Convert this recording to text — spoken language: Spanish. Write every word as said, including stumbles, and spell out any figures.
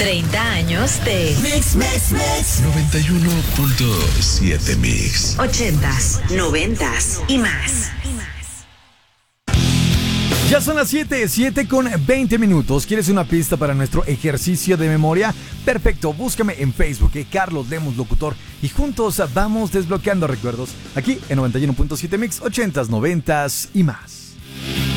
treinta años de Mix, Mix, Mix. noventa y uno punto siete Mix. ochentas, noventas y más. Ya son las siete, siete con veinte minutos. ¿Quieres una pista para nuestro ejercicio de memoria? Perfecto, búscame en Facebook, eh, Carlos Lemus Locutor, y juntos vamos desbloqueando recuerdos aquí en noventa y uno punto siete Mix, ochentas, noventas y más.